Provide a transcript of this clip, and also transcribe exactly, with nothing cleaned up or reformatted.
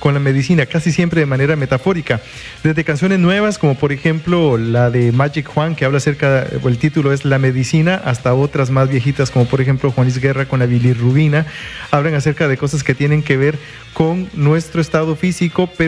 con la medicina, casi siempre de manera metafórica. Desde canciones nuevas, como por ejemplo la de Magic Juan, que habla acerca, el título es La Medicina, hasta otras más viejitas, como por ejemplo Juanis Guerra con la bilirrubina, hablan acerca de cosas que tienen que ver con nuestro estado físico, pero